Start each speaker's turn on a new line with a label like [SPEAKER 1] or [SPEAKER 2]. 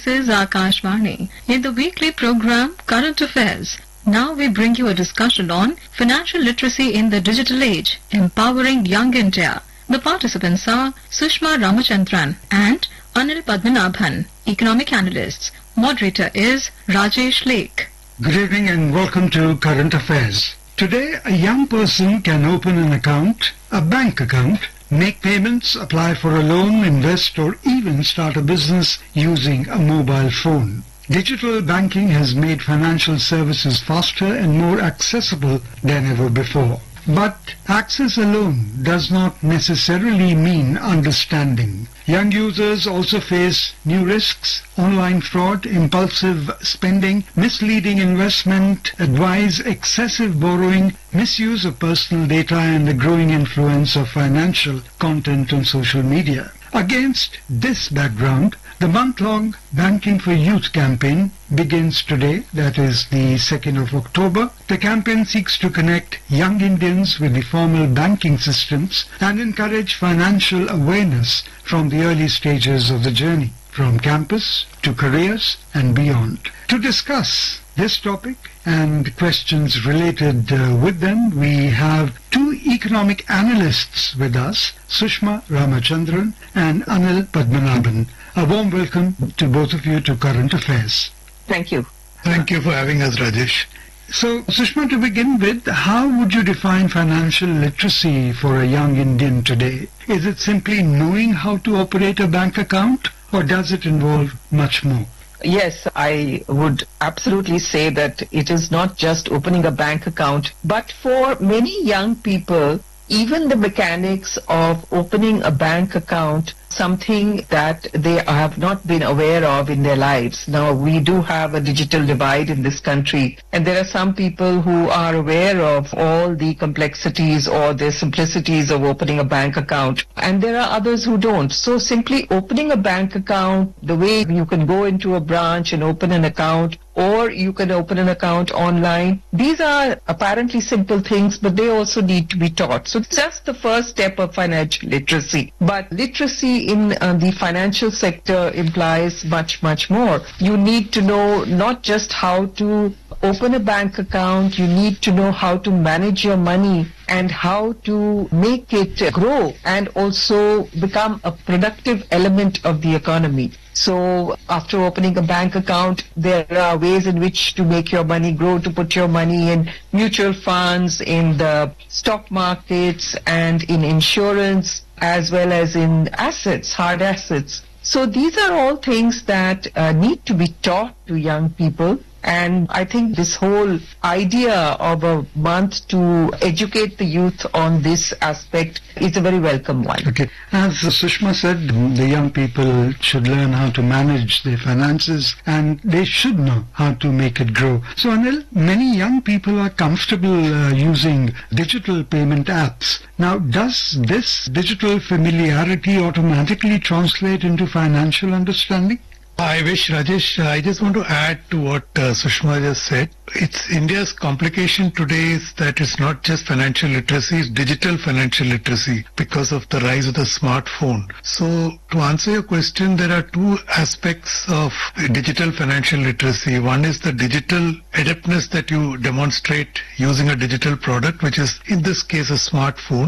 [SPEAKER 1] This is Akashvani. In the weekly program Current Affairs, now we bring you a discussion on financial literacy in the digital age, empowering young India. The participants are Sushma Ramachandran and Anil Padmanabhan, economic analysts. Moderator is Rajesh Lake.
[SPEAKER 2] Good evening and welcome to Current Affairs. Today, a young person can open an account, a bank account, make payments, apply for a loan, invest, or even start a business using a mobile phone. Digital banking has made financial services faster and more accessible than ever before. But access alone does not necessarily mean understanding. Young users also face new risks: online fraud, impulsive spending, misleading investment advice, excessive borrowing, misuse of personal data, and the growing influence of financial content on social media. Against this background, the month-long Banking for Youth campaign begins today, that is the 2nd of October. The campaign seeks to connect young Indians with the formal banking systems and encourage financial awareness from the early stages of the journey, from campus to careers and beyond. To discuss this topic and questions related with them, we have two economic analysts with us, Sushma Ramachandran and Anil Padmanabhan. A warm welcome to both of you to Current Affairs.
[SPEAKER 3] Thank you.
[SPEAKER 4] Thank you for having us, Rajesh.
[SPEAKER 2] So, Sushma, to begin with, how would you define financial literacy for a young Indian today? Is it simply knowing how to operate a bank account, or does it involve much more?
[SPEAKER 3] Yes, I would absolutely say that it is not just opening a bank account, but for many young people, even the mechanics of opening a bank account, something that they have not been aware of in their lives. Now, we do have a digital divide in this country, and there are some people who are aware of all the complexities or the simplicities of opening a bank account, and there are others who don't. So simply opening a bank account, the way you can go into a branch and open an account, or you can open an account online, these are apparently simple things, but they also need to be taught. So it's just the first step of financial literacy. But literacy in the financial sector implies much, much more. You need to know not just how to open a bank account, you need to know how to manage your money and how to make it grow and also become a productive element of the economy. So after opening a bank account, there are ways in which to make your money grow, to put your money in mutual funds, in the stock markets, and in insurance, as well as in assets, hard assets. So these are all things that need to be taught to young people. And I think this whole idea of a month to educate the youth on this aspect is a very welcome one.
[SPEAKER 2] Okay. As Sushma said, the young people should learn how to manage their finances and they should know how to make it grow. So Anil, many young people are comfortable using digital payment apps. Now, does this digital familiarity automatically translate into financial understanding?
[SPEAKER 4] I wish, Rajesh, I just want to add to what Sushma just said. It's India's complication today is that it's not just financial literacy, it's digital financial literacy because of the rise of the smartphone. So to answer your question, there are two aspects of digital financial literacy. One is the digital adeptness that you demonstrate using a digital product, which is in this case a smartphone.